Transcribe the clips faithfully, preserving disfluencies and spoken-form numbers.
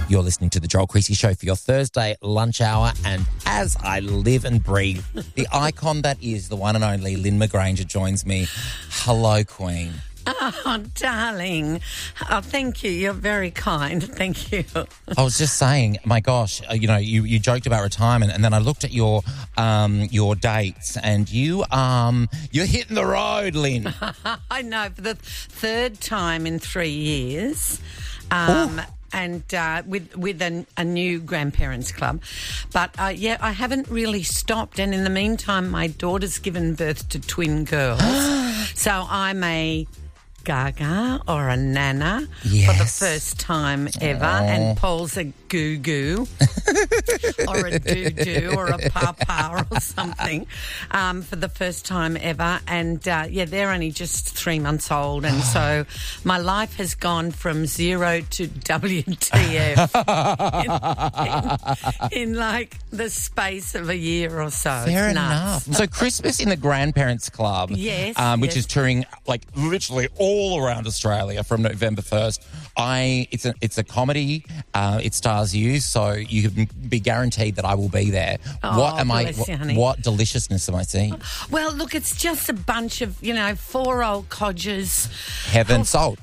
You're listening to The Joel Creasy Show for your Thursday lunch hour. And as I live and breathe, the icon that is the one and only Lynn McGranger joins me. Hello, Queen. Oh, darling. Oh, thank you. You're very kind. Thank you. I was just saying, my gosh, uh, you know, you, you joked about retirement, and then I looked at your um, your dates, and you um you're hitting the road, Lynn. I know, for the third time in three years. Um, and uh, with with a, a new grandparents club. But, uh, yeah, I haven't really stopped. And in the meantime, my daughter's given birth to twin girls. So I'm a gaga or a nana yes. for the first time ever. Aww. And Paul's a goo-goo or a doo-doo or a papa or something um, for the first time ever. And, uh, yeah, they're only just three months old. And so my life has gone from zero to W T F in, in, in like the space of a year or so. Fair it's enough. nuts. So Christmas in the Grandparents Club, Yes, um, which yes. is touring like literally all around Australia from November first. I it's a it's a comedy. Uh, it stars you, so you can be guaranteed that I will be there. Oh, what am I? bless What, you, honey. what deliciousness am I seeing? Well, look, it's just a bunch of, you know, four old codgers. Heaven salt.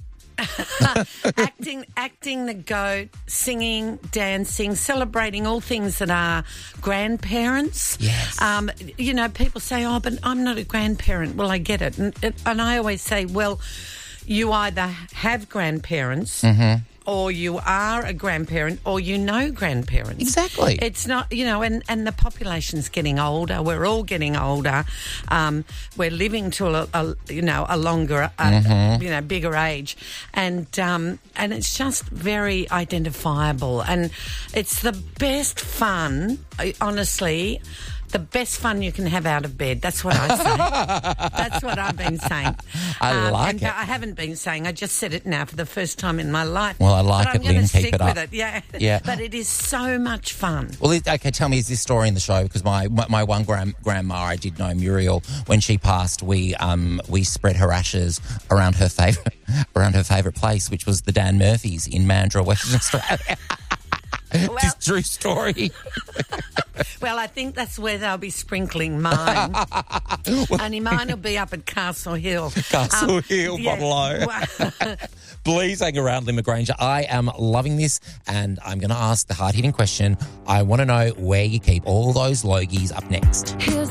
acting, acting the goat, singing, dancing, celebrating all things that are grandparents. Yes. Um, you know, people say, "Oh, but I'm not a grandparent." Well, I get it, and, and I always say, "Well, you either have grandparents." Mm-hmm. Or you are a grandparent, or you know grandparents. Exactly. It's not, you know, and, and the population's getting older. We're all getting older. Um, we're living to a, a you know a longer, a, Mm-hmm. you know, bigger age, and um, and it's just very identifiable, and it's the best fun. Honestly. The best fun you can have out of bed. That's what I say. That's what I've been saying. I um, like and it. I haven't been saying. I just said it now for the first time in my life. Well, I like but it, I'm gonna Lynn. Keep stick it up. with it. Yeah. Yeah. But it is so much fun. Well, it- okay, tell me, is this story in the show? Because my my, my one grand, grandma, I did know, Muriel, when she passed, we um we spread her ashes around her favourite around her favourite place, which was the Dan Murphys in Mandurah, Western Australia. Well, This true story. well, I think that's where they'll be sprinkling mine. Only mine will be up at Castle Hill. Castle Um, Hill, yeah. Bottle Well, Please hang around, Lynn McGranger. I am loving this, and I'm going to ask the hard-hitting question. I want to know where you keep all those logies up next.